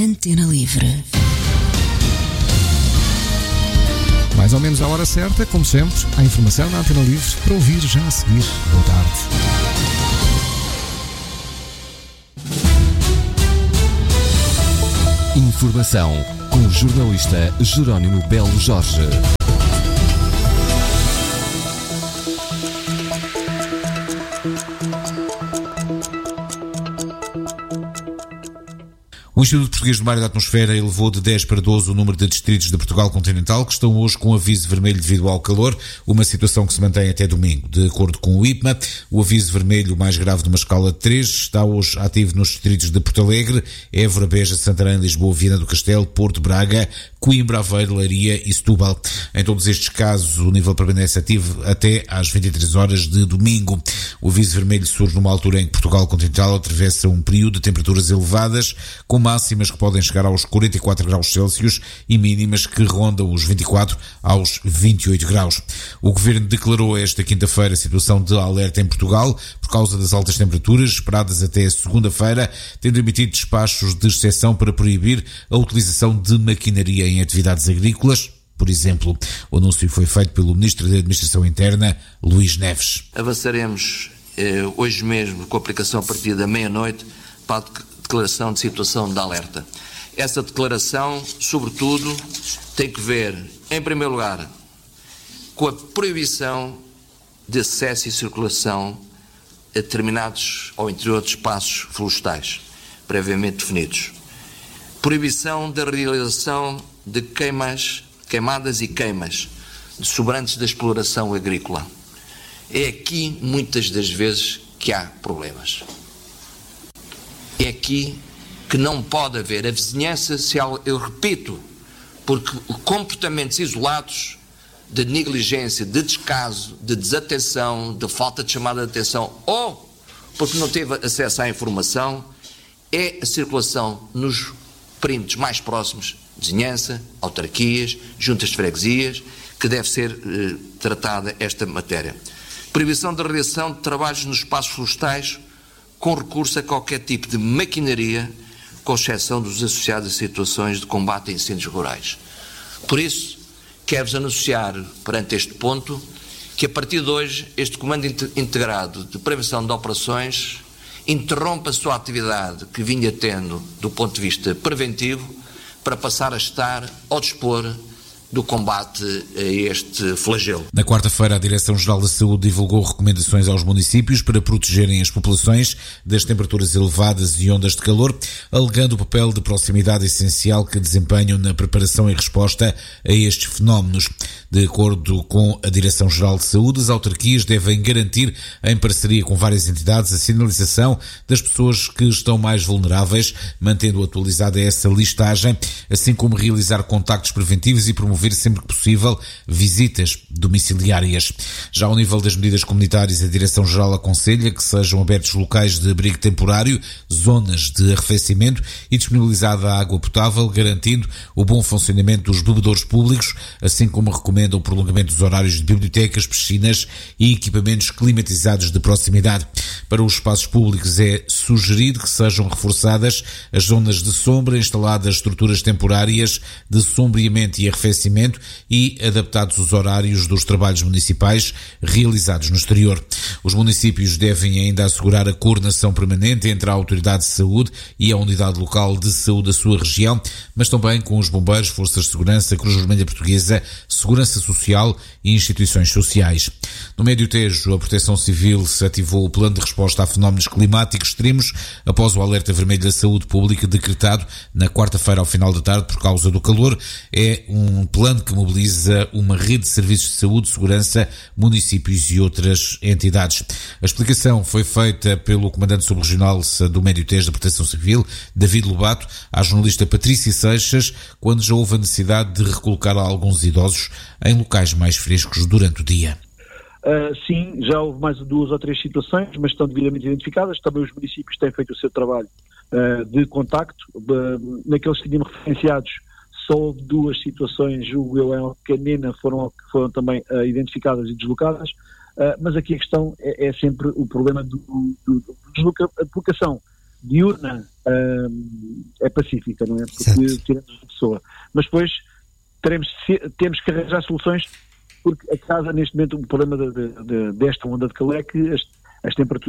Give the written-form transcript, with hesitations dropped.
Antena Livre. Mais ou menos à hora certa, como sempre, a informação na Antena Livre para ouvir já a seguir. Boa tarde. Informação com o jornalista Jerónimo Belo Jorge. O Instituto Português do Mar e da Atmosfera elevou de 10 para 12 o número de distritos de Portugal continental que estão hoje com aviso vermelho devido ao calor, uma situação que se mantém até domingo. De acordo com o IPMA, o aviso vermelho mais grave de uma escala de 3 está hoje ativo nos distritos de Porto Alegre, Évora, Beja, Santarém, Lisboa, Viana do Castelo, Porto, Braga, Coimbra, Aveiro, Leiria e Setúbal. Em todos estes casos, o nível permanece ativo até às 23 horas de domingo. O aviso vermelho surge numa altura em que Portugal continental atravessa um período de temperaturas elevadas, com máximas que podem chegar aos 44 graus Celsius e mínimas que rondam os 24 aos 28 graus. O Governo declarou esta quinta-feira a situação de alerta em Portugal por causa das altas temperaturas esperadas até segunda-feira, tendo emitido despachos de exceção para proibir a utilização de maquinaria em atividades agrícolas. Por exemplo, o anúncio foi feito pelo Ministro da Administração Interna, Luís Neves. Avançaremos hoje mesmo com a aplicação a partir da meia-noite para a declaração de situação de alerta. Essa declaração, sobretudo, tem que ver, em primeiro lugar, com a proibição de acesso e circulação a determinados ou interior de espaços florestais, previamente definidos. Proibição da realização de queimadas e queimas de sobrantes da exploração agrícola. É aqui, muitas das vezes, que há problemas. É aqui que não pode haver a vizinhança, eu repito, porque comportamentos isolados de negligência, de descaso, de desatenção, de falta de chamada de atenção ou porque não teve acesso à informação, é a circulação nos perímetros mais próximos, vizinhança, autarquias, juntas de freguesias, que deve ser tratada esta matéria. Proibição da realização de trabalhos nos espaços florestais com recurso a qualquer tipo de maquinaria, com exceção dos associados a situações de combate a incêndios rurais. Por isso, quero-vos anunciar, perante este ponto, que a partir de hoje, este Comando Integrado de Prevenção de Operações interrompe a sua atividade que vinha tendo do ponto de vista preventivo para passar a estar ao dispor do combate a este flagelo. Na quarta-feira, a Direção-Geral da Saúde divulgou recomendações aos municípios para protegerem as populações das temperaturas elevadas e ondas de calor, alegando o papel de proximidade essencial que desempenham na preparação e resposta a estes fenómenos. De acordo com a Direção-Geral de Saúde, as autarquias devem garantir, em parceria com várias entidades, a sinalização das pessoas que estão mais vulneráveis, mantendo atualizada essa listagem, assim como realizar contactos preventivos e promover sempre que possível visitas domiciliárias. Já ao nível das medidas comunitárias, a Direção-Geral aconselha que sejam abertos locais de abrigo temporário, zonas de arrefecimento e disponibilizada água potável, garantindo o bom funcionamento dos bebedouros públicos, assim como recomenda o prolongamento dos horários de bibliotecas, piscinas e equipamentos climatizados de proximidade. Para os espaços públicos é sugerido que sejam reforçadas as zonas de sombra, instaladas estruturas temporárias de sombreamento e arrefecimento e adaptados os horários dos trabalhos municipais realizados no exterior. Os municípios devem ainda assegurar a coordenação permanente entre a Autoridade de Saúde e a Unidade Local de Saúde da sua região, mas também com os bombeiros, forças de segurança, Cruz Vermelha Portuguesa, Segurança Social e instituições sociais. No Médio Tejo, a Proteção Civil se ativou o plano de resposta a fenómenos climáticos extremos após o alerta vermelho da saúde pública decretado na quarta-feira ao final da tarde por causa do calor. É um plano que mobiliza uma rede de serviços de saúde, segurança, municípios e outras entidades. A explicação foi feita pelo comandante subregional do Médio Tejo da Proteção Civil, David Lobato, à jornalista Patrícia Seixas, quando já houve a necessidade de recolocar alguns idosos em locais mais frescos durante o dia. Sim, já houve mais de 2 ou 3 situações, mas estão devidamente identificadas. Também os municípios têm feito o seu trabalho de contacto. Naqueles que tínhamos referenciados, só houve 2 situações, julgo eu, em Canena, foram também identificadas e deslocadas, mas aqui a questão é sempre o problema da deslocação diurna é pacífica, não é? Porque tiramos a pessoa. Mas depois temos que arranjar soluções, porque a casa, neste momento, o problema desta onda de calor é que as temperaturas